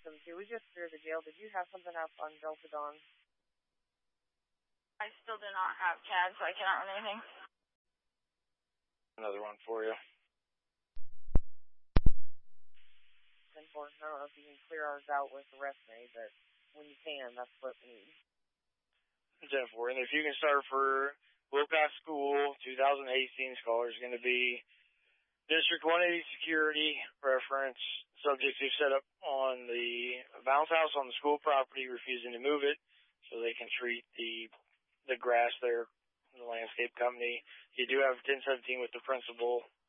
772. We just cleared the jail. Did you have something up on Delta Dawn? I still do not have CAD, so I cannot run anything. Another one for you. 10-4. I don't know if you can clear ours out with the rest of me, but when you can, that's what we need. 10-4. And if you can start for Wilcox School, 2000 Hastings, caller is going to be District 180 security reference. Subjects who set up on the bounce house on the school property, refusing to move it, so they can treat the grass there, the landscape company. You do have 1017 with the principal